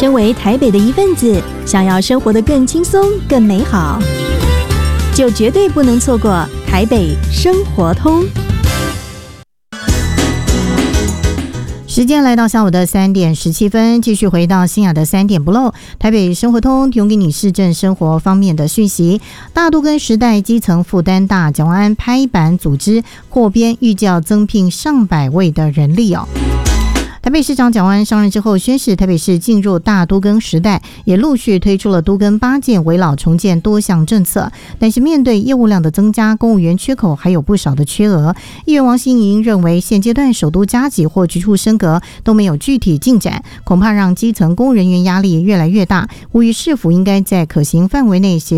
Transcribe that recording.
身为台北的一份子，想要生活得更轻松、更美好，就绝对不能错过台北生活通。 时间来到下午的3点17分，继续回到新雅的3点不漏。台北生活通提供给你市政生活方面的讯息。大都更时代基层负担大，蒋万安拍板组织扩编，预计要增聘上百位的人力哦。台北市长蒋万安上任之后，宣示台北市进入大都更时代，也陆续推出了都更8件危老重建多项政策。但是面对业务量的增加，公务员缺口还有不少的缺额。议员王心怡认为，现阶段首都加给或局处升格都没有具体进展，恐怕让基层公务人员压力越来越大，呼吁市府应该在可行范围内协